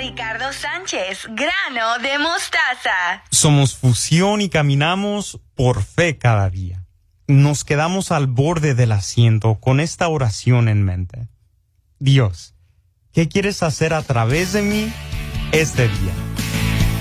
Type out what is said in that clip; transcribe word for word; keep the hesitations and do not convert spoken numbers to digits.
Ricardo Sánchez, grano de mostaza. Somos Fusión y caminamos por fe cada día. Nos quedamos al borde del asiento con esta oración en mente. Dios, ¿qué quieres hacer a través de mí este día?